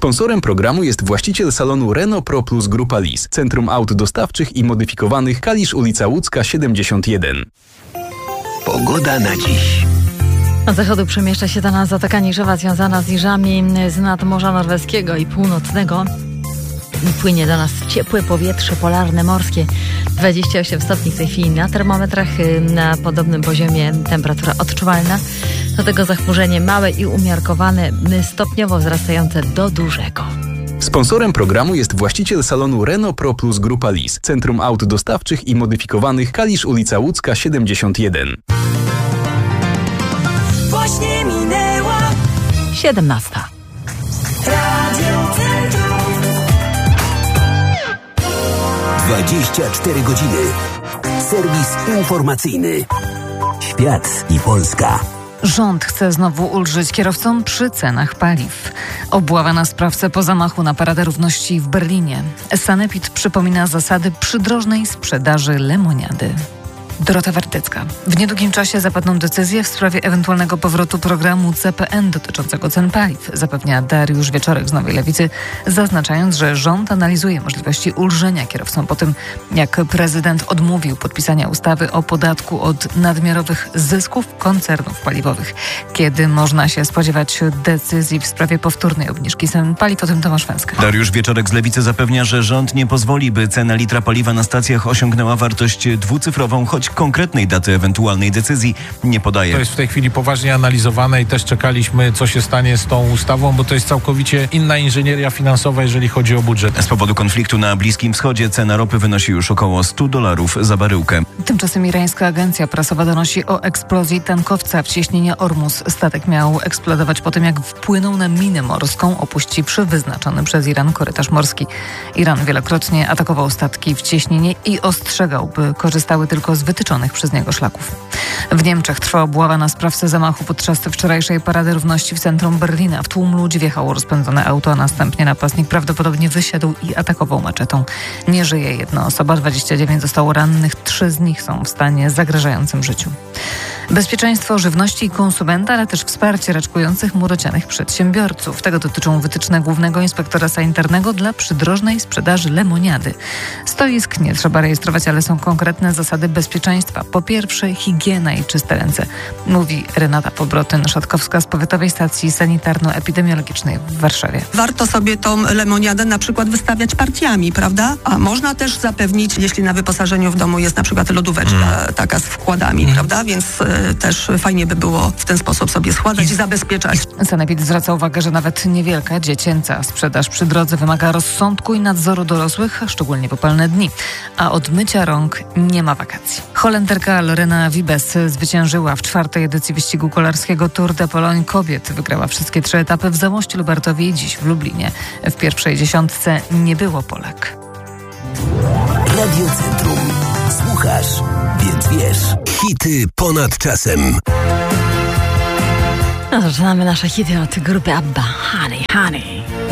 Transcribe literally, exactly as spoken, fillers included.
Sponsorem programu jest właściciel salonu Renault Pro Plus Grupa Lis, Centrum Aut Dostawczych i Modyfikowanych, Kalisz, ulica Łódzka siedemdziesiąt jeden. Pogoda na dziś. Od zachodu przemieszcza się do nas Zatoka Niżowa związana z niżami z nadmorza norweskiego i północnego. Płynie do nas ciepłe powietrze polarne, morskie. dwadzieścia osiem stopni w tej chwili na termometrach. Na podobnym poziomie temperatura odczuwalna. Do tego zachmurzenie małe i umiarkowane, stopniowo wzrastające do dużego. Sponsorem programu jest właściciel salonu Renault Pro Plus Grupa Lis, Centrum Aut Dostawczych i Modyfikowanych, Kalisz, ulica Łódzka siedemdziesiąt jeden. Właśnie minęła siedemnasta. Radio Centrum. dwadzieścia cztery godziny. Serwis informacyjny. Świat i Polska. Rząd chce znowu ulżyć kierowcom przy cenach paliw. Obława na sprawcę po zamachu na Paradę Równości w Berlinie. Sanepid przypomina zasady przydrożnej sprzedaży lemoniady. Dorota Wartycka. W niedługim czasie zapadną decyzje w sprawie ewentualnego powrotu programu C P N dotyczącego cen paliw, zapewnia Dariusz Wieczorek z Nowej Lewicy, zaznaczając, że rząd analizuje możliwości ulżenia kierowcom po tym, jak prezydent odmówił podpisania ustawy o podatku od nadmiarowych zysków koncernów paliwowych. Kiedy można się spodziewać decyzji w sprawie powtórnej obniżki cen paliw? O tym Tomasz Węska. Dariusz Wieczorek z Lewicy zapewnia, że rząd nie pozwoli, by cena litra paliwa na stacjach osiągnęła wartość dwucyfrową, choć konkretnej daty ewentualnej decyzji nie podaje. To jest w tej chwili poważnie analizowane i też czekaliśmy, co się stanie z tą ustawą, bo to jest całkowicie inna inżynieria finansowa, jeżeli chodzi o budżet. Z powodu konfliktu na Bliskim Wschodzie cena ropy wynosi już około sto dolarów za baryłkę. Tymczasem irańska agencja prasowa donosi o eksplozji tankowca w cieśninie Ormus. Statek miał eksplodować po tym, jak wpłynął na minę morską, opuściwszy wyznaczony przez Iran korytarz morski. Iran wielokrotnie atakował statki w cieśninie i ostrzegał, by korzystały tylko z wytyczonych przez niego szlaków. W Niemczech trwa obława na sprawcę zamachu podczas wczorajszej Parady Równości w centrum Berlina. W tłum ludzi wjechało rozpędzone auto, a następnie napastnik prawdopodobnie wysiadł i atakował maczetą. Nie żyje jedna osoba, dwadzieścia dziewięć zostało rannych, trzy z nich są w stanie zagrażającym życiu. Bezpieczeństwo żywności i konsumenta, ale też wsparcie raczkujących murocianych przedsiębiorców. Tego dotyczą wytyczne Głównego Inspektora Sanitarnego dla przydrożnej sprzedaży lemoniady. Stoisk nie trzeba rejestrować, ale są konkretne zasady bezpieczeństwa. Po pierwsze, higiena i czyste ręce, mówi Renata Pobrotyn-Szatkowska z Powiatowej Stacji Sanitarno-Epidemiologicznej w Warszawie. Warto sobie tą lemoniadę na przykład wystawiać partiami, prawda? A można też zapewnić, jeśli na wyposażeniu w domu jest na przykład lodóweczka mm. taka z wkładami, mm. prawda? Więc y, też fajnie by było w ten sposób sobie składać i, i zabezpieczać. Sanepid zwraca uwagę, że nawet niewielka dziecięca sprzedaż przy drodze wymaga rozsądku i nadzoru dorosłych, szczególnie w upalne dni. A od mycia rąk nie ma wakacji. Holenderka Lorena Wiebes zwyciężyła w czwartej edycji wyścigu kolarskiego Tour de Pologne kobiet. Wygrała wszystkie trzy etapy w Zamościu Lubartowie i dziś w Lublinie. W pierwszej dziesiątce nie było Polek. Radio Centrum. Słuchasz, więc wiesz. Hity ponad czasem. No, zaczynamy nasze hity od grupy ABBA. Honey, honey.